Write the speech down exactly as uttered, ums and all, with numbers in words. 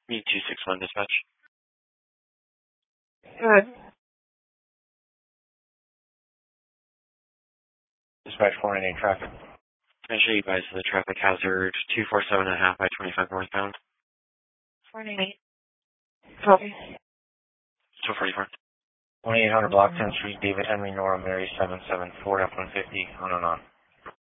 Me two six one dispatch. Good. Dispatch four nine eight traffic. Can I show you guys the traffic hazard two four seven and a half by twenty-five northbound? four nine eight. Copy. two forty-four. twenty-eight hundred Block ten Street, David Henry, Nora Mary seven seven four F one fifty, on and on.